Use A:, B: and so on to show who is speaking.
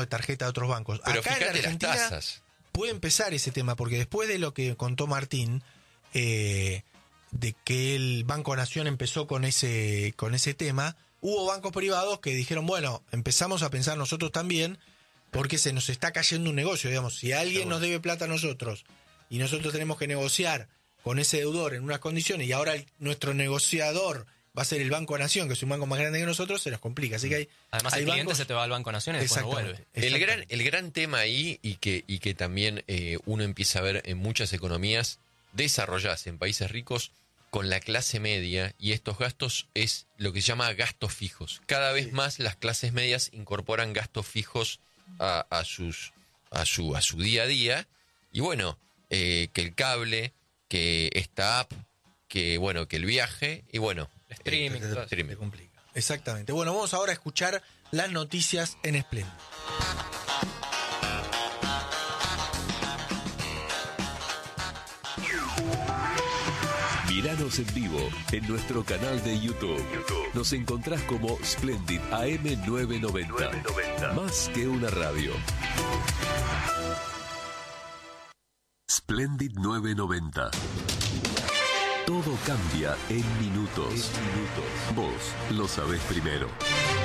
A: de tarjeta de otros bancos.
B: Pero
A: acá en
B: fíjate
A: Argentina
B: las tasas.
A: puede empezar ese tema, porque después de lo que contó Martín, de que el Banco Nación empezó con ese tema, hubo bancos privados que dijeron, bueno, empezamos a pensar nosotros también, porque se nos está cayendo un negocio, digamos, si alguien nos debe plata a nosotros y nosotros tenemos que negociar con ese deudor en unas condiciones y ahora nuestro negociador va a ser el Banco Nación, que es un banco más grande que nosotros, se nos complica. Así que
C: además
A: hay
C: el cliente
A: bancos...
C: se te va al Banco Nación y después no vuelve.
B: El gran tema ahí, y que también uno empieza a ver en muchas economías desarrolladas en países ricos, con la clase media y estos gastos, es lo que se llama gastos fijos. Cada vez más las clases medias incorporan gastos fijos a su día a día, y bueno, que el cable, que esta app, que el viaje, y bueno,
C: Streaming,
A: se complica. Exactamente. Bueno, vamos ahora a escuchar las noticias en Splendid.
D: Míranos en vivo en nuestro canal de YouTube. Nos encontrás como Splendid AM990. Más que una radio. Splendid 990. Todo cambia en minutos. Vos lo sabés primero.